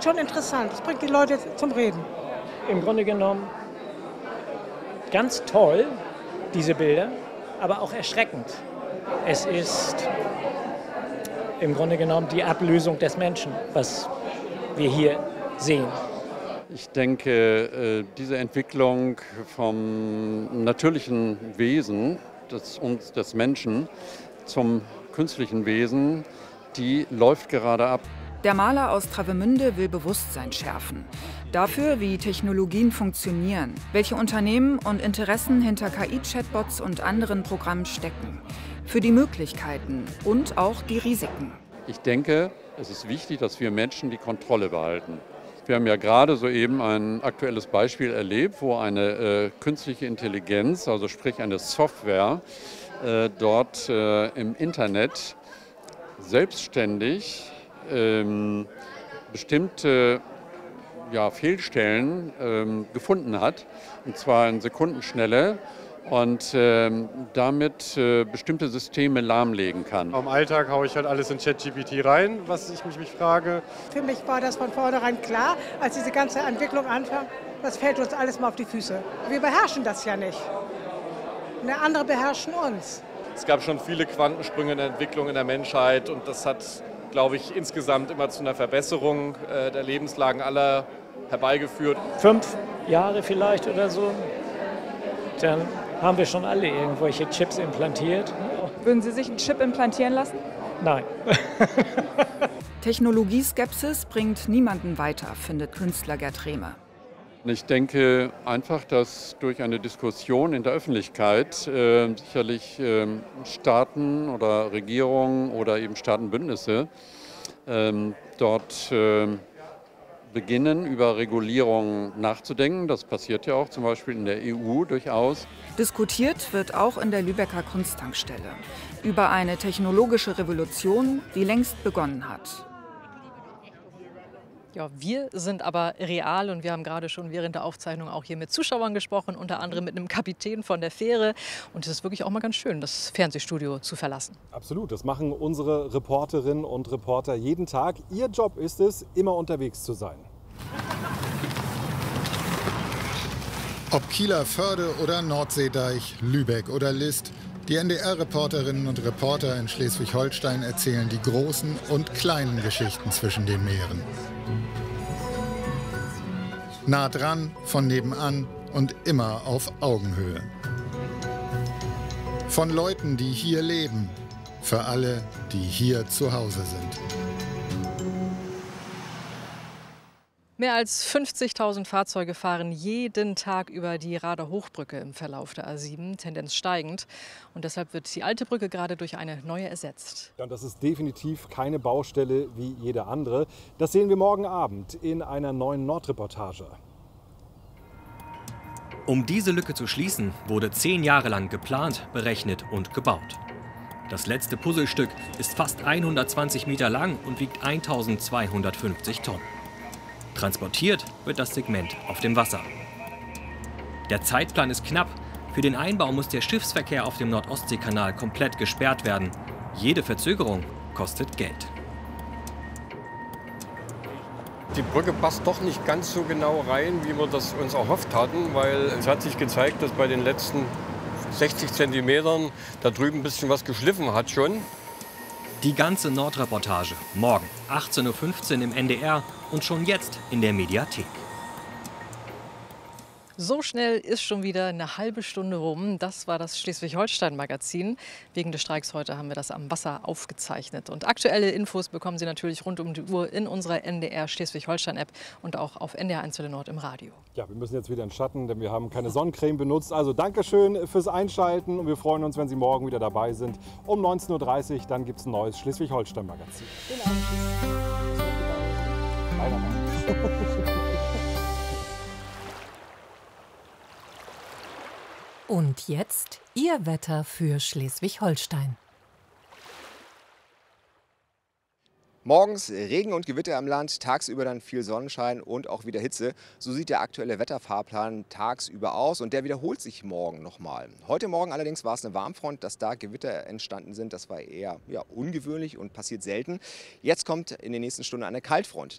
schon interessant. Das bringt die Leute zum Reden. Im Grunde genommen ganz toll, diese Bilder, aber auch erschreckend. Es ist im Grunde genommen die Ablösung des Menschen, was wir hier sehen. Ich denke, diese Entwicklung vom natürlichen Wesen des Menschen zum künstlichen Wesen, die läuft gerade ab. Der Maler aus Travemünde will Bewusstsein schärfen. Dafür, wie Technologien funktionieren, welche Unternehmen und Interessen hinter KI-Chatbots und anderen Programmen stecken. Für die Möglichkeiten und auch die Risiken. Ich denke, es ist wichtig, dass wir Menschen die Kontrolle behalten. Wir haben ja gerade soeben ein aktuelles Beispiel erlebt, wo eine künstliche Intelligenz, also sprich eine Software, dort im Internet selbstständig bestimmte Fehlstellen gefunden hat, und zwar in Sekundenschnelle, und damit bestimmte Systeme lahmlegen kann. Im Alltag haue ich halt alles in ChatGPT rein, was ich mich frage. Für mich war das von vornherein klar, als diese ganze Entwicklung anfing, das fällt uns alles mal auf die Füße. Wir beherrschen das ja nicht. Andere beherrschen uns. Es gab schon viele Quantensprünge in der Entwicklung in der Menschheit und das hat, glaube ich, insgesamt immer zu einer Verbesserung der Lebenslagen aller herbeigeführt. 5 Jahre vielleicht oder so, dann haben wir schon alle irgendwelche Chips implantiert. Würden Sie sich einen Chip implantieren lassen? Nein. Technologieskepsis bringt niemanden weiter, findet Künstler Gerd Rehme. Ich denke einfach, dass durch eine Diskussion in der Öffentlichkeit sicherlich Staaten oder Regierungen oder eben Staatenbündnisse dort beginnen, über Regulierung nachzudenken. Das passiert ja auch zum Beispiel in der EU durchaus. Diskutiert wird auch in der Lübecker Kunsttankstelle über eine technologische Revolution, die längst begonnen hat. Ja, wir sind aber real und wir haben gerade schon während der Aufzeichnung auch hier mit Zuschauern gesprochen, unter anderem mit einem Kapitän von der Fähre. Und es ist wirklich auch mal ganz schön, das Fernsehstudio zu verlassen. Absolut, das machen unsere Reporterinnen und Reporter jeden Tag. Ihr Job ist es, immer unterwegs zu sein. Ob Kieler Förde oder Nordseedeich, Lübeck oder List, die NDR-Reporterinnen und Reporter in Schleswig-Holstein erzählen die großen und kleinen Geschichten zwischen den Meeren. Nah dran, von nebenan und immer auf Augenhöhe. Von Leuten, die hier leben, für alle, die hier zu Hause sind. Mehr als 50.000 Fahrzeuge fahren jeden Tag über die Rader Hochbrücke im Verlauf der A7, Tendenz steigend. Und deshalb wird die alte Brücke gerade durch eine neue ersetzt. Ja, und das ist definitiv keine Baustelle wie jede andere. Das sehen wir morgen Abend in einer neuen Nordreportage. Um diese Lücke zu schließen, wurde 10 Jahre lang geplant, berechnet und gebaut. Das letzte Puzzlestück ist fast 120 Meter lang und wiegt 1250 Tonnen. Transportiert wird das Segment auf dem Wasser. Der Zeitplan ist knapp. Für den Einbau muss der Schiffsverkehr auf dem Nord-Ostsee-Kanal komplett gesperrt werden. Jede Verzögerung kostet Geld. Die Brücke passt doch nicht ganz so genau rein, wie wir das uns erhofft hatten, weil es hat sich gezeigt, dass bei den letzten 60 Zentimetern da drüben ein bisschen was geschliffen hat schon. Die ganze Nordreportage morgen 18:15 Uhr im NDR und schon jetzt in der Mediathek. So schnell ist schon wieder eine halbe Stunde rum. Das war das Schleswig-Holstein-Magazin. Wegen des Streiks heute haben wir das am Wasser aufgezeichnet. Und aktuelle Infos bekommen Sie natürlich rund um die Uhr in unserer NDR Schleswig-Holstein-App und auch auf NDR 1 Welle Nord im Radio. Ja, wir müssen jetzt wieder in den Schatten, denn wir haben keine Sonnencreme benutzt. Also Dankeschön fürs Einschalten und wir freuen uns, wenn Sie morgen wieder dabei sind. Um 19:30 Uhr, dann gibt es ein neues Schleswig-Holstein-Magazin. Und jetzt Ihr Wetter für Schleswig-Holstein. Morgens Regen und Gewitter im Land, tagsüber dann viel Sonnenschein und auch wieder Hitze. So sieht der aktuelle Wetterfahrplan tagsüber aus und der wiederholt sich morgen nochmal. Heute Morgen allerdings war es eine Warmfront, dass da Gewitter entstanden sind. Das war eher ungewöhnlich und passiert selten. Jetzt kommt in den nächsten Stunden eine Kaltfront.